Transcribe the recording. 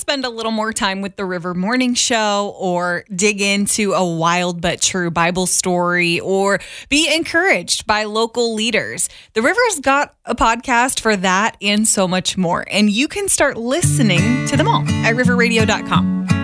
spend a little more time with the River Morning Show, or dig into a wild but true Bible story, or be encouraged by local leaders, the River's got a podcast for that and so much more. And you can start listening to them all at riverradio.com.